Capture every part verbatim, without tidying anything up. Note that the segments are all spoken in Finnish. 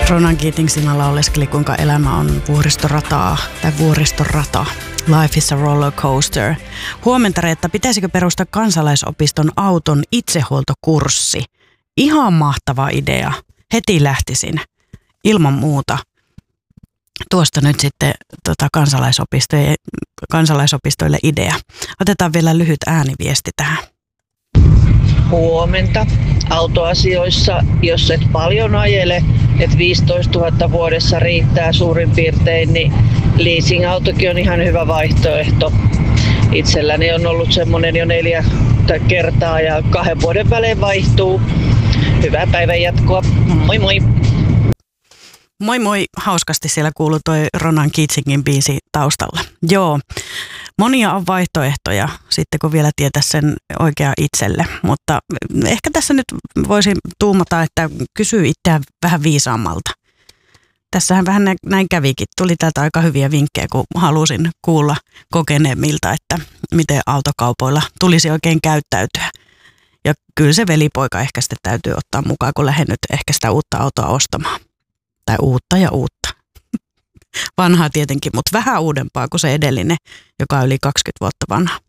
Ronan Keating siinä lauleskeli, kuinka elämä on vuoristorataa tai vuoristorata. Life is a roller coaster. Huomenta, Reetta, pitäisikö perustaa kansalaisopiston auton itsehuoltokurssi? Ihan mahtava idea. Heti lähtisin. Ilman muuta. Tuosta nyt sitten tota, kansalaisopistoille, kansalaisopistoille idea. Otetaan vielä lyhyt ääniviesti tähän. Huomenta. Autoasioissa, jos et paljon ajele, että viisitoistatuhatta vuodessa riittää suurin piirtein, niin leasing-autokin on ihan hyvä vaihtoehto. Itselläni on ollut semmoinen jo neljä kertaa ja kahden vuoden välein vaihtuu. Hyvää päivän jatkoa. Moi moi! Moi moi, hauskasti siellä kuuluu toi Ronan Keatingin biisi taustalla. Joo, monia on vaihtoehtoja sitten kun vielä tietää sen oikea itselle, mutta ehkä tässä nyt voisin tuumata, että kysyy itseään vähän viisaammalta. Tässähän vähän näin kävikin. Tuli täältä aika hyviä vinkkejä, kun halusin kuulla kokeneemmilta, että miten autokaupoilla tulisi oikein käyttäytyä. Ja kyllä se velipoika ehkä sitten täytyy ottaa mukaan, kun lähden nyt ehkä sitä uutta autoa ostamaan. Tai uutta ja uutta. Vanhaa tietenkin, mutta vähän uudempaa kuin se edellinen, joka on yli kaksikymmentä vuotta vanha.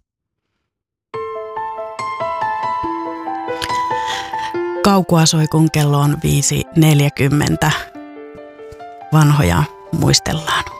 Kaukua soi, kun kello on viisi neljäkymmentä. Vanhoja muistellaan.